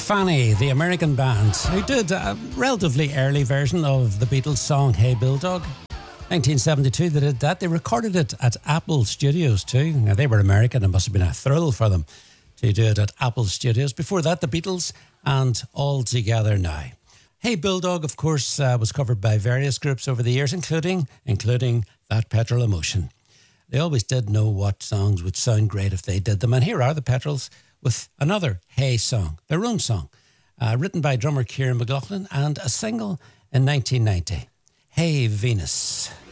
Fanny, the American band, who did a relatively early version of the Beatles song Hey Bulldog. 1972 they did that. They recorded it at Apple Studios too. Now they were American, it must have been a thrill for them to do it at Apple Studios. Before that, the Beatles and All Together Now. Hey Bulldog, of course, was covered by various groups over the years, including That Petrol Emotion. They always did know what songs would sound great if they did them. And here are the Petrols with another Hey song, their own song, written by drummer Kieran McLaughlin and a single in 1990. Hey Venus.